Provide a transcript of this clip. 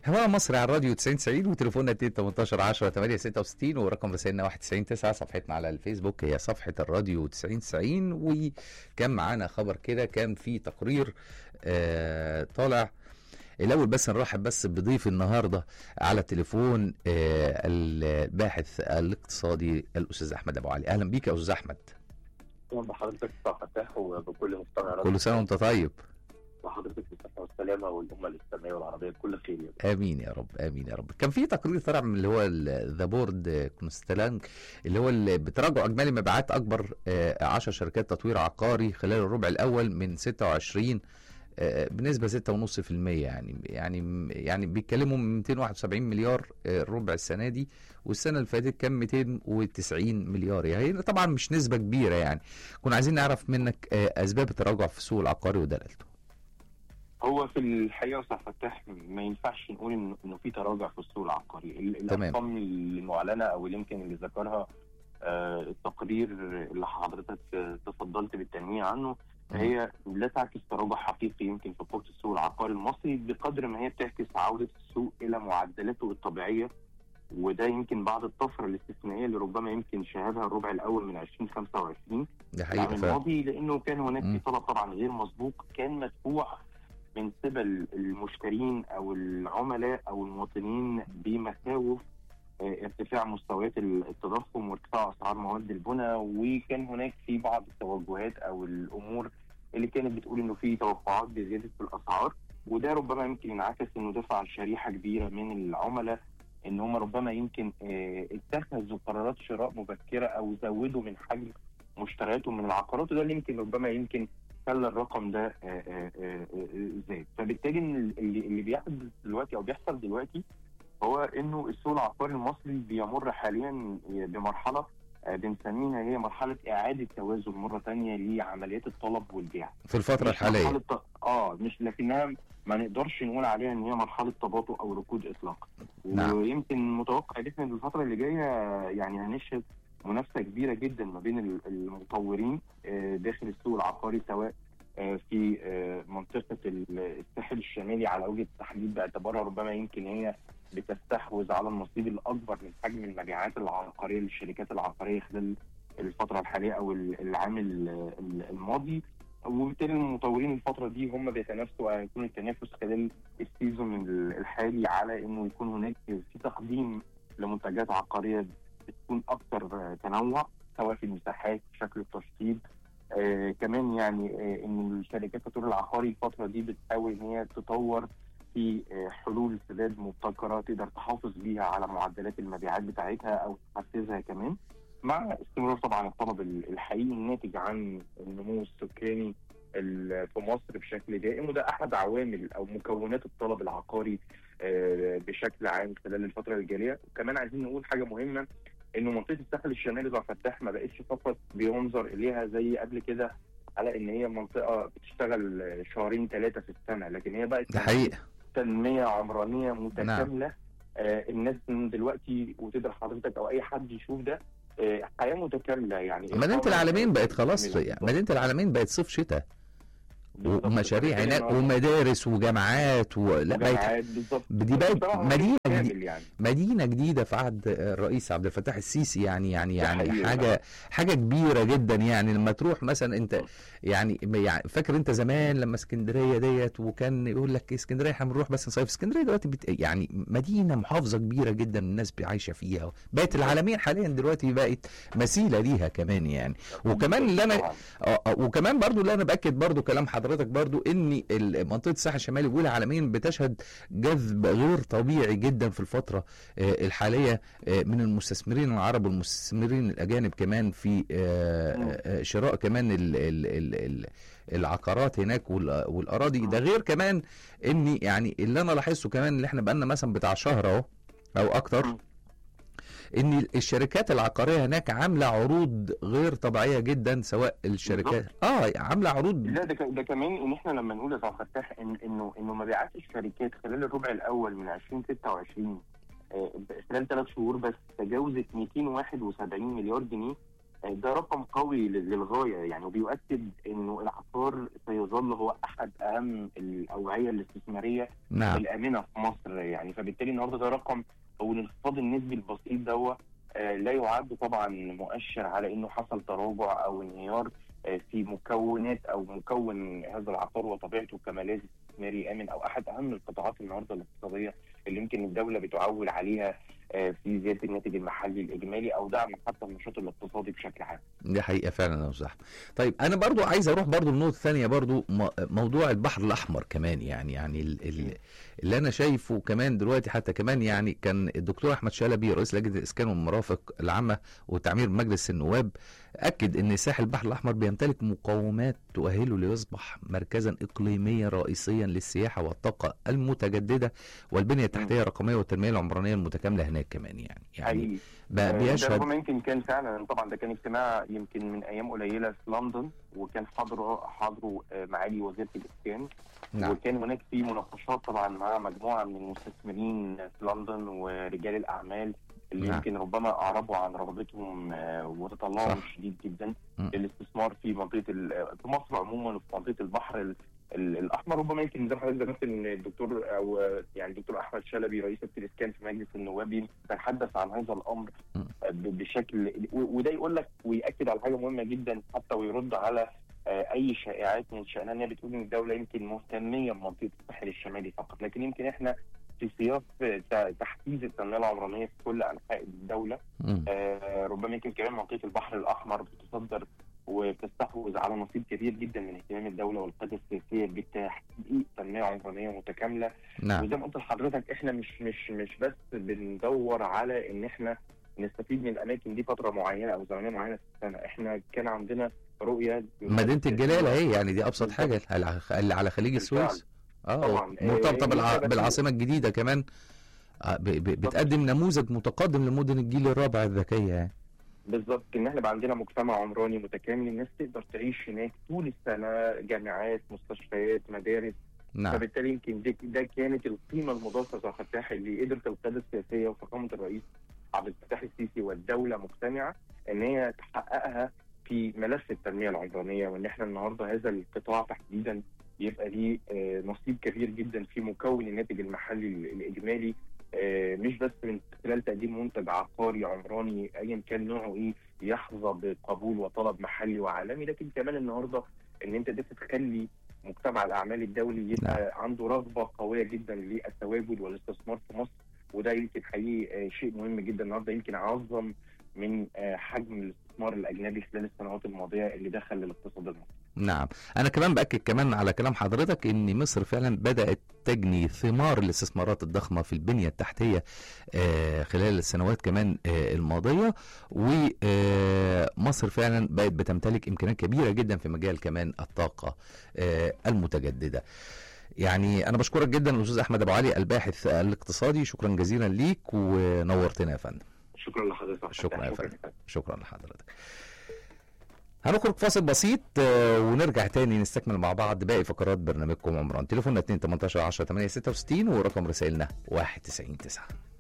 هواء مصر على الراديو 90 وتليفوننا 18 10 866 ورقم رسائلنا 199. صفحتنا على الفيسبوك هي صفحة الراديو 90. وكان معانا خبر كده، كان في تقرير طالع. الأول بس نرحب بس بضيف النهاردة على التليفون الباحث الاقتصادي الأستاذ أحمد أبو علي. أهلا بيك يا أستاذ أحمد. بحضرتك فتاح وبكل مستمع. كل سنة وأنت طيب. وحضرتك بالصحة والسلامة والأمة الإسلامية والعربية بكل خير. آمين يا رب، آمين يا رب. كان في تقرير طلع من اللي هو ذا بورد كونستلانج، اللي هو اللي بتراجع إجمالي مبيعات أكبر 10 شركات تطوير عقاري خلال الربع الأول من 26 بنسبة 6.5%. يعني بيتكلموا من 271 مليار الربع السنة دي، والسنة اللي فاتت كان 290 مليار. يعني طبعا مش نسبة كبيرة. يعني كنا عايزين نعرف منك أسباب التراجع في السوق العقاري ودلالته. هو في الحقيقة صح فتح، ما ينفعش نقول إنه في تراجع في السوق العقاري. الأرقام المعلنة أو يمكن اللي ذكرها التقرير اللي حضرتك تفضلت بالتنويه عنه، هي لا تعكس تراجع حقيقي يمكن في قوة السوق العقاري المصري بقدر ما هي بتعكس عودة السوق إلى معدلاته الطبيعية. وده يمكن بعد الطفرة الاستثنائية اللي ربما يمكن شهدها الربع الأول من 2025 العام الماضي، لأنه كان هناك في طلب طبعا غير مسبوق كان مدفوع من قبل المشترين أو العملاء أو المواطنين بمخاوف ارتفاع مستويات التضخم وارتفاع أسعار مواد البناء. وكان هناك في بعض التوجهات أو الأمور اللي كانت بتقول إنه في توقعات بزيادة في الأسعار، وده ربما يمكن ينعكس إنه دفع شريحة كبيرة من العملاء إن هم ربما يمكن اتخذوا قرارات شراء مبكرة أو زودوا من حجم مشترياتهم من العقارات، وده اللي يمكن ربما خلى الرقم ده زاد. فبالتالي اللي بيحدث دلوقتي أو بيحصل دلوقتي هو إنه السوق العقاري المصري بيمر حاليا بمرحلة بنسميها هي مرحلة إعادة توازن مرة تانية لعمليات الطلب والبيع في الفترة الحالية. مش لكنها ما نقدرش نقول عليها ان هي مرحلة تباطؤ او ركود اطلاقا. نعم. ويمكن متوقع ان احنا الفترة اللي جاية يعني هنشهد منافسة كبيرة جدا ما بين المطورين داخل السوق العقاري، سواء في منطقة الساحل الشمالي على وجه التحديد باعتبارها ربما يمكن هي بتستحوذ على النصيب الأكبر من حجم المبيعات العقارية للشركات العقارية خلال الفترة الحالية أو العام الماضي. وبالتالي المطورين الفترة دي هم بيتنافسوا، هيكون التنافس خلال السيزون الحالي على إنه يكون هناك في تقديم لمنتجات عقارية بتكون أكثر تنوع سواء في المساحات شكل التشطيب. كمان يعني إن الشركات التطوير العقاري الفترة دي بتحاول إن هي تطور في حلول سداد مبتكرة تقدر تحافظ بيها على معدلات المبيعات بتاعتها أو تحفزها كمان، مع استمرار طبعا الطلب الحقيقي الناتج عن النمو السكاني في مصر بشكل دائم. وده أحد عوامل أو مكونات الطلب العقاري بشكل عام خلال الفترة الجارية. وكمان عايزين نقول حاجة مهمة، إنه منطقة الساحل الشمالي زي فتح ما بقتش فقط بينظر إليها زي قبل كده على إن هي منطقة بتشتغل شهرين 3 في السنة، لكن هي بقت تنمية عمرانية متكاملة. الناس دلوقتي وتقدر حضرتك أو أي حد يشوف ده حياة متكاملة. يعني مدينة العالمين بقت خلاص، يعني مدينة العالمين بقت صيف شتاء ومشاريع هناك ومدارس وجامعات دي بقت مدينة جديدة في عهد الرئيس عبد الفتاح السيسي. يعني حاجة كبيرة جدا. يعني لما تروح مثلا انت يعني فاكر انت زمان لما اسكندرية ديت وكان يقول لك اسكندرية احنا بنروح بس نصيف. اسكندرية دلوقتي يعني مدينة محافظة كبيرة جدا الناس عايشة فيها. بقت العالمين حاليا دلوقتي بقت مثيلة ليها كمان. يعني وكمان اللي انا وكمان برضو اللي انا باكد برضو كلام حضرتك برضو ان منطقه الساحل الشمالي والعالمين بتشهد جذب غير طبيعي جدا في الفتره الحاليه من المستثمرين العرب والمستثمرين الاجانب كمان في شراء كمان العقارات هناك والاراضي. ده غير كمان ان يعني اللي انا لاحظته كمان اللي احنا بقالنا مثلا بتاع شهر اهو او اكتر، ان الشركات العقاريه هناك عامله عروض غير طبيعيه جدا. سواء الشركات عامله عروض. لا ده كمان ان احنا لما نقول يا فتح انه مبيعات الشركات خلال الربع الاول من 2026 خلال 3 شهور بس تجاوزت 271 مليار جنيه. ده رقم قوي للغايه يعني، وبيؤكد انه العقار سيظل هو احد اهم الاوعيه الاستثماريه الامنه في مصر يعني. فبالتالي النهارده ده رقم او الانخفاض النسبي البسيط ده لا يعد طبعا مؤشر على انه حصل تراجع او انهيار في مكونات او مكون هذا العقار وطبيعته كملاذ استثماري امن، او احد اهم القطاعات النهارده الاقتصاديه اللي يمكن الدوله بتعول عليها في زياده الناتج المحلي الاجمالي او دعم حتى النشاط الاقتصادي بشكل عام. دي حقيقه فعلا يا صح. طيب انا برضو عايز اروح برضو النقطه الثانيه برضو، موضوع البحر الاحمر كمان يعني اللي انا شايفه كمان دلوقتي حتى كمان يعني كان الدكتور احمد شلبي رئيس لجنه الاسكان والمرافق العامه وتعمير مجلس النواب اكد ان ساحل البحر الاحمر بيمتلك مقومات تؤهله ليصبح مركزا اقليميا رئيسيا للسياحه والطاقه المتجدده والبنيه التحتيه الرقميه والتنميه العمرانيه المتكامله هناك كمان يعني بيشهد. ده يمكن كان فعلا طبعا ده كان اجتماع يمكن من ايام قليله في لندن، وكان حضروا معالي وزيره الاسكان. نعم. وكان هناك في مناقشات طبعا مع مجموعه من المستثمرين في لندن ورجال الاعمال اللي نعم. يمكن ربما اعربوا عن رغبتهم وتطلعهم شديد جدا للاستثمار في منطقه في مصر عموما وفي منطقه البحر الاحمر. ربما يمكن زي ما حضرتك ذكرت ان الدكتور او يعني الدكتور احمد شلبي رئيس الاسكان في مجلس النواب تحدث عن هذا الامر بشكل، وده يقول لك ويأكد على حاجه مهمه جدا حتى ويرد على اي شائعات من شأنها ان هي بتقول ان الدوله يمكن مهتميه بمنطقه الساحل الشمالي فقط، لكن يمكن احنا في سياق تحفيز التنميه العمرانيه في كل انحاء الدوله. ربما يمكن كمان منطقه البحر الاحمر بتصدر وبتستحوذ على نصيب كبير جدا من اهتمام الدوله والقياده السياسيه بتحقيق تنميه عمرانيه متكامله. نعم. وزي ما قلت لحضرتك احنا مش بس بندور على ان احنا نستفيد من الاماكن دي فتره معينه او زمنيه معينه في السنه، احنا كان عندنا رؤيه مدينه الجلاله اهي يعني دي ابسط حاجه اللي على خليج السويس مرتبطه بالعاصمه الجديده كمان، بتقدم نموذج متقدم لمدن الجيل الرابع الذكيه يعني. بالظبط، ان احنا بقى عندنا مجتمع عمراني متكامل الناس تقدر تعيش هناك طول السنه، جامعات، مستشفيات، مدارس. نعم. فبالتالي يمكن ده كانت القيمه المضافه يا فتاح اللي قدرت القياده السياسيه وفخامه الرئيس عبد الفتاح السيسي والدوله مقتنعه ان هي تحققها في ملف التنميه العمرانيه، وان احنا النهارده هذا القطاع تحديدا يبقى ليه نصيب كبير جدا في مكون الناتج المحلي الاجمالي، مش بس من خلال تقديم منتج عقاري عمراني ايا كان نوعه ايه يحظى بقبول وطلب محلي وعالمي، لكن كمان النهارده ان انت قدرت تخلي مجتمع الاعمال الدولي يبقى عنده رغبه قويه جدا للتواجد والاستثمار في مصر، وده يمكن حقيقي شيء مهم جدا النهارده، يمكن عظم من حجم الاستثمار الاجنبي خلال السنوات الماضيه اللي دخل للاقتصاد المصري. نعم، انا كمان باكد كمان على كلام حضرتك ان مصر فعلا بدات تجني ثمار الاستثمارات الضخمه في البنيه التحتيه خلال السنوات كمان الماضيه، ومصر فعلا بقت بتمتلك امكانيات كبيره جدا في مجال كمان الطاقه المتجدده. يعني انا بشكرك جدا الاستاذ احمد ابو علي الباحث الاقتصادي، شكرا جزيلا ليك ونورتنا يا فندم. شكرا لحضرتك. شكرا يا فندم. شكرا لحضرتك. هنخرج فاصل بسيط ونرجع تاني نستكمل مع بعض باقي فقرات برنامجكم عمران. تليفوننا 2 18 10 8 66 ورقم رسائلنا 199.